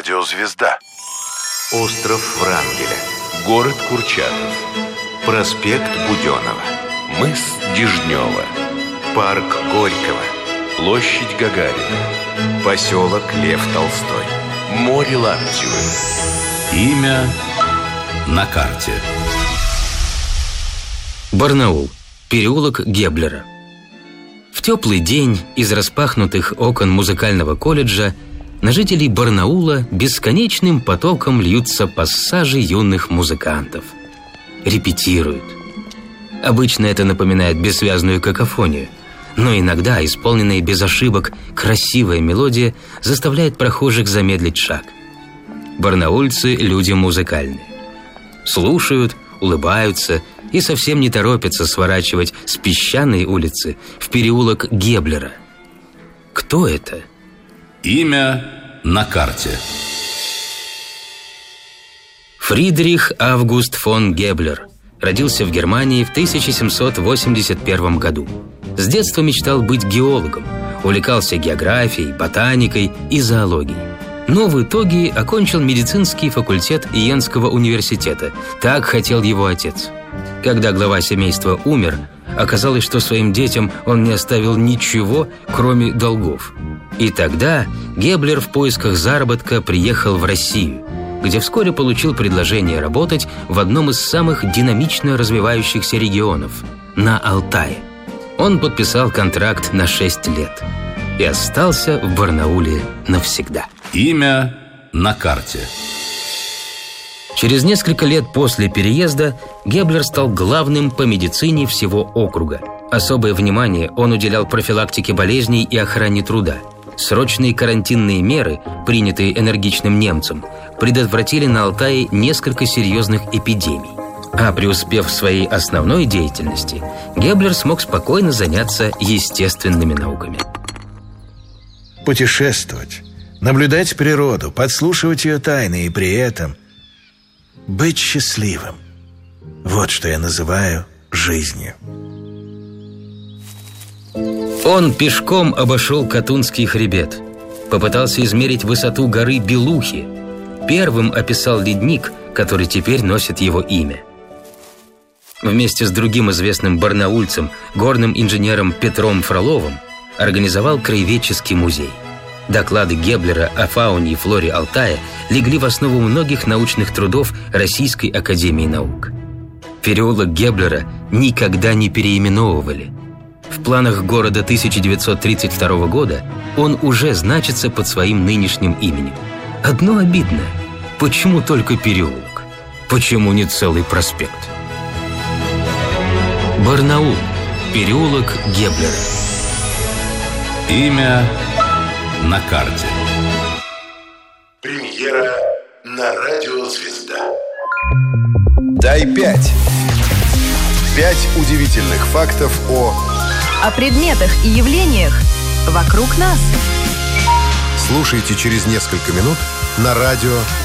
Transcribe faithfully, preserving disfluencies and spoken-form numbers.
радио «Звезда». Остров Врангеля. Город Курчатов. Проспект Буденова. Мыс Дежнева. Парк Горького. Площадь Гагарина. Поселок Лев Толстой. Море Лаптевы. Имя на карте. Барнаул. Переулок Геблера. В теплый день из распахнутых окон музыкального колледжа на жителей Барнаула бесконечным потоком льются пассажи юных музыкантов. Репетируют. Обычно это напоминает бессвязную какофонию, но иногда, исполненная без ошибок, красивая мелодия заставляет прохожих замедлить шаг. Барнаульцы – люди музыкальные. Слушают, улыбаются и совсем не торопятся сворачивать с песчаной улицы в переулок Геблера. Кто это? Имя на карте. Фридрих Август фон Геблер родился в Германии в тысяча семьсот восемьдесят первом году. С детства мечтал быть геологом, увлекался географией, ботаникой и зоологией. Но в итоге окончил медицинский факультет Йенского университета. Так хотел его отец. Когда глава семейства умер, оказалось, что своим детям он не оставил ничего, кроме долгов. И тогда Геблер в поисках заработка приехал в Россию, где вскоре получил предложение работать в одном из самых динамично развивающихся регионов – на Алтае. Он подписал контракт на шесть лет и остался в Барнауле навсегда. Имя на карте. Через несколько лет после переезда Геблер стал главным по медицине всего округа. Особое внимание он уделял профилактике болезней и охране труда. Срочные карантинные меры, принятые энергичным немцем, предотвратили на Алтае несколько серьезных эпидемий. А преуспев в своей основной деятельности, Геблер смог спокойно заняться естественными науками. Путешествовать, наблюдать природу, подслушивать ее тайны и при этом быть счастливым. Вот что я называю жизнью. Он пешком обошел Катунский хребет, попытался измерить высоту горы Белухи, первым описал ледник, который теперь носит его имя. Вместе с другим известным барнаульцем, горным инженером Петром Фроловым, организовал краеведческий музей. Доклады Геблера о фауне и флоре Алтая легли в основу многих научных трудов Российской академии наук. Переулок Геблера никогда не переименовывали. В планах города тысяча девятьсот тридцать второго года он уже значится под своим нынешним именем. Одно обидно. Почему только переулок? Почему не целый проспект? Барнаул. Переулок Геблера. Имя на карте. Премьера на радио «Звезда». Дай пять. Пять удивительных фактов о... О предметах и явлениях вокруг нас. Слушайте через несколько минут на радио